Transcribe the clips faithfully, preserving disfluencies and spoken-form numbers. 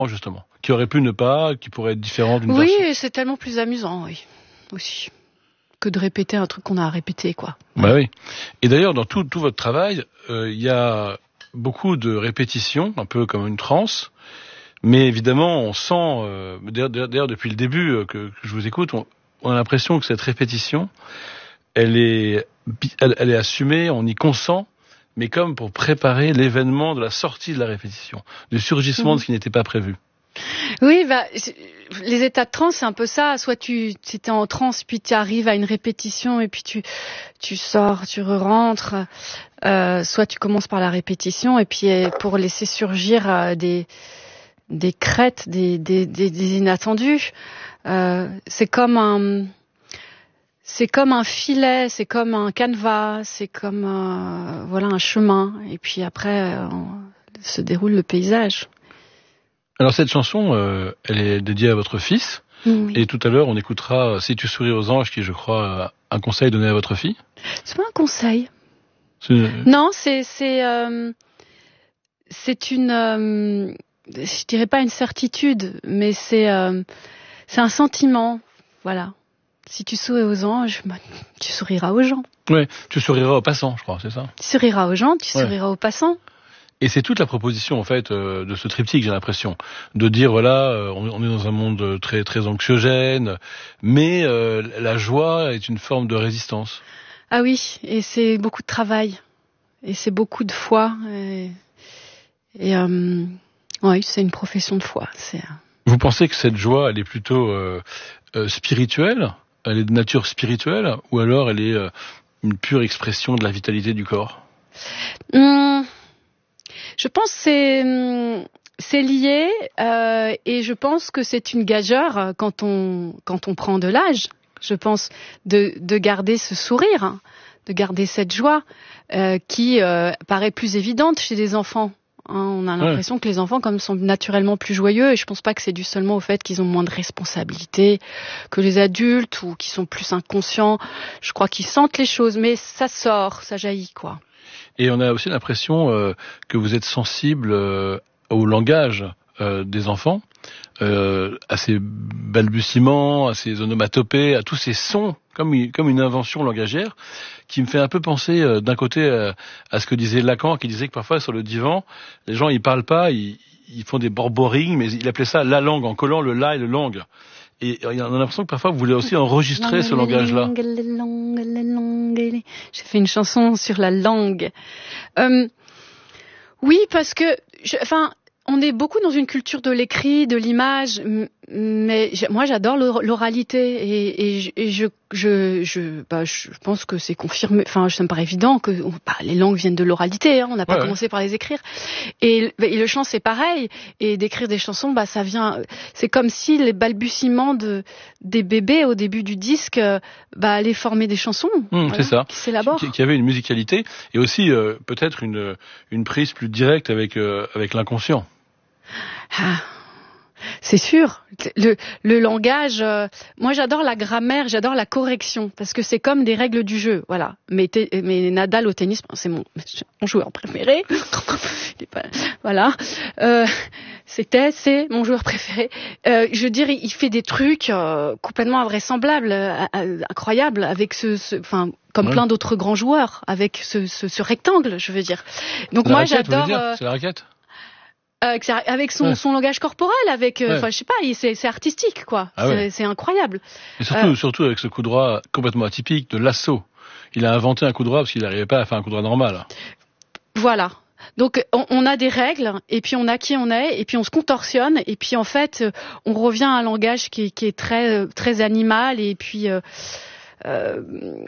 justement, qui aurait pu ne pas, qui pourrait être différent d'une Oui, version. et c'est tellement plus amusant, oui, aussi, que de répéter un truc qu'on a à répéter, quoi. Bah oui. Et d'ailleurs, dans tout, tout votre travail, il euh, y a beaucoup de répétitions, un peu comme une transe. Mais évidemment, on sent, euh, d'ailleurs, d'ailleurs depuis le début euh, que, que je vous écoute, on, on a l'impression que cette répétition, elle est, elle, elle est assumée, on y consent, mais comme pour préparer l'événement de la sortie de la répétition, du surgissement mmh. de ce qui n'était pas prévu. Oui, bah, les états de transe, c'est un peu ça. Soit tu es en transe, puis tu arrives à une répétition, et puis tu, tu sors, tu re-rentres. Euh, soit tu commences par la répétition, et puis pour laisser surgir euh, des, des crêtes, des, des, des, des inattendus. Euh, c'est comme un... C'est comme un filet, c'est comme un canevas, c'est comme euh, voilà un chemin. Et puis après, euh, se déroule le paysage. Alors cette chanson, euh, elle est dédiée à votre fils. Oui. Et tout à l'heure, on écoutera « Si tu souris aux anges », qui est, je crois, un conseil donné à votre fille. C'est pas un conseil. C'est... Non, c'est c'est euh, c'est une, euh, je dirais pas une certitude, mais c'est euh, c'est un sentiment, voilà. Si tu souris aux anges, bah, tu souriras aux gens. Oui, tu souriras aux passants, je crois, c'est ça. Tu souriras aux gens, tu ouais. souriras aux passants. Et c'est toute la proposition, en fait, euh, de ce triptyque, j'ai l'impression, de dire, voilà, euh, on, on est dans un monde très très anxiogène, mais euh, la joie est une forme de résistance. Ah oui, et c'est beaucoup de travail, et c'est beaucoup de foi, et, et euh, oui, c'est une profession de foi. C'est... Vous pensez que cette joie, elle est plutôt euh, euh, spirituelle ? Elle est de nature spirituelle, ou alors elle est euh, une pure expression de la vitalité du corps ? Hum... Je pense que c'est, c'est lié euh, et je pense que c'est une gageure quand on, quand on prend de l'âge. Je pense de, de garder ce sourire, hein, de garder cette joie euh, qui euh, paraît plus évidente chez les enfants. Hein, on a l'impression ouais. que les enfants comme sont naturellement plus joyeux et je pense pas que c'est dû seulement au fait qu'ils ont moins de responsabilités que les adultes ou qu'ils sont plus inconscients. Je crois qu'ils sentent les choses, mais ça sort, ça jaillit, quoi. Et on a aussi l'impression euh, que vous êtes sensible euh, au langage euh, des enfants, euh, à ces balbutiements, à ces onomatopées, à tous ces sons, comme une, comme une invention langagière, qui me fait un peu penser euh, d'un côté euh, à ce que disait Lacan, qui disait que parfois sur le divan, les gens ils parlent pas, ils, ils font des borborings, mais il appelait ça la langue, en collant le la et le lang. Et on a l'impression que parfois vous voulez aussi enregistrer ce langage-là. J'ai fait une chanson sur la langue. Euh, oui, parce que, je, enfin, on est beaucoup dans une culture de l'écrit, de l'image, mais moi j'adore l'oralité et, et, et je, je, je, bah, je pense que c'est confirmé. Enfin, ça me paraît évident que bah, les langues viennent de l'oralité. Hein, on n'a pas ouais, commencé ouais. par les écrire. Et, et le chant c'est pareil. Et d'écrire des chansons, bah ça vient. C'est comme si les balbutiements de des bébés au début du disque, bah allaient former des chansons. Mmh, voilà, c'est ça. Qui s'élaborent. Qui, qui avait une musicalité et aussi euh, peut-être une une prise plus directe avec euh, avec l'inconscient. Ah, c'est sûr. Le, le langage, euh, moi j'adore la grammaire, j'adore la correction, parce que c'est comme des règles du jeu, voilà. Mais, t- mais Nadal au tennis, c'est mon, mon joueur préféré. Il est pas, voilà. Euh, c'était, c'est mon joueur préféré. Euh, je veux dire, il fait des trucs euh, complètement invraisemblables, euh, incroyables, avec ce, ce, enfin, comme ouais. plein d'autres grands joueurs, avec ce, ce, ce rectangle, je veux dire. Donc la moi raquette, j'adore. Dire, euh, c'est la raquette. Euh, avec son, ouais. son langage corporel, avec, enfin, euh, ouais. je sais pas, c'est, c'est artistique, quoi. Ah c'est, ouais. c'est incroyable. Et surtout, euh, surtout avec ce coup droit complètement atypique de l'assaut. Il a inventé un coup droit parce qu'il n'arrivait pas à faire un coup droit normal. Voilà. Donc, on, on a des règles, et puis on a qui on est, et puis on se contorsionne, et puis en fait, on revient à un langage qui est, qui est très, très animal, et puis. Euh, euh,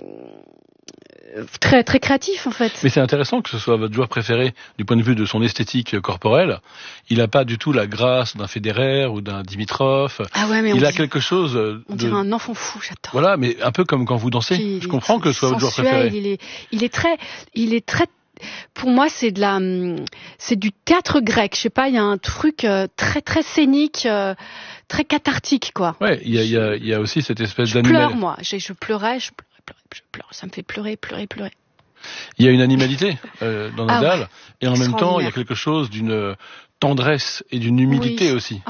très très créatif en fait. Mais c'est intéressant que ce soit votre joueur préféré du point de vue de son esthétique corporelle. Il n'a pas du tout la grâce d'un Federer ou d'un Dimitrov. Ah ouais, mais il on a dit, quelque chose de... On dirait un enfant fou, j'adore. Voilà, mais un peu comme quand vous dansez. Puis, Je comprends que ce soit sensuel, votre joueur préféré. Il est, il est très, il est très. Pour moi, c'est de la, c'est du théâtre grec. Je sais pas, il y a un truc euh, très très scénique, euh, très cathartique, quoi. Ouais, il y a, il y a, il y a aussi cette espèce je d'animal. Je pleure, moi. Je, je pleurais, je pleurais, je pleure. Ça me fait pleurer, pleurer, pleurer. Il y a une animalité euh, dans Nadal, ah ouais. et en même temps, il y a quelque chose d'une tendresse et d'une humilité oui. aussi.